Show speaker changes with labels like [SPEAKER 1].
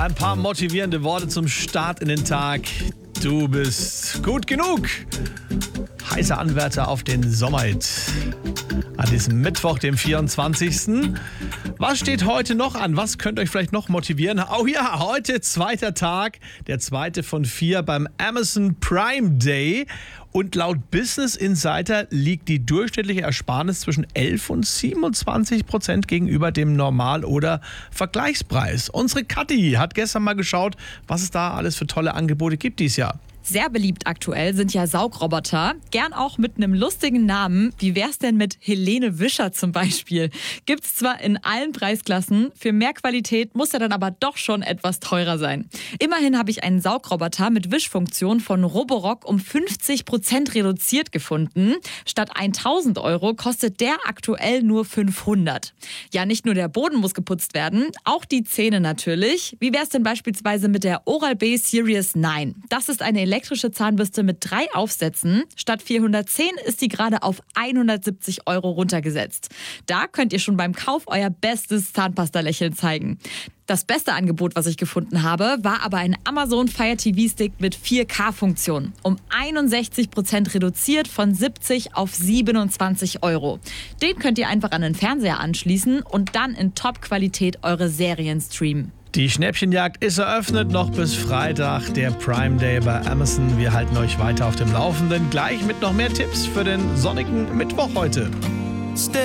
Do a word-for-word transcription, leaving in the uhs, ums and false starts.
[SPEAKER 1] Ein paar motivierende Worte zum Start in den Tag. Du bist gut genug. Heißer Anwärter auf den Sommerhit. An diesem Mittwoch, dem vierundzwanzigsten Was steht heute noch an? Was könnte euch vielleicht noch motivieren? Oh ja, heute zweiter Tag, der zweite von vier beim Amazon Prime Day. Und laut Business Insider liegt die durchschnittliche Ersparnis zwischen elf und siebenundzwanzig Prozent gegenüber dem Normal- oder Vergleichspreis. Unsere Kathi hat gestern mal geschaut, was es da alles für tolle Angebote gibt dieses Jahr.
[SPEAKER 2] Sehr beliebt aktuell sind ja Saugroboter, gern auch mit einem lustigen Namen. Wie wär's denn mit Helene Wischer zum Beispiel? Gibt's zwar in allen Preisklassen, für mehr Qualität muss er dann aber doch schon etwas teurer sein. Immerhin habe ich einen Saugroboter mit Wischfunktion von Roborock um fünfzig Prozent reduziert gefunden. Statt tausend Euro kostet der aktuell nur fünfhundert. Ja, nicht nur der Boden muss geputzt werden, auch die Zähne natürlich. Wie wär's denn beispielsweise mit der Oral-B Series neun? Das ist eine elektrische Zahnbürste mit drei Aufsätzen. Statt vierhundertzehn ist die gerade auf hundertsiebzig Euro runtergesetzt. Da könnt ihr schon beim Kauf euer bestes Zahnpasta-Lächeln zeigen. Das beste Angebot, was ich gefunden habe, war aber ein Amazon Fire T V-Stick mit vier K-Funktion. Um einundsechzig Prozent reduziert von siebzig auf siebenundzwanzig Euro. Den könnt ihr einfach an den Fernseher anschließen und dann in Top-Qualität eure Serien streamen.
[SPEAKER 1] Die Schnäppchenjagd ist eröffnet, noch bis Freitag, der Prime Day bei Amazon. Wir halten euch weiter auf dem Laufenden, gleich mit noch mehr Tipps für den sonnigen Mittwoch heute.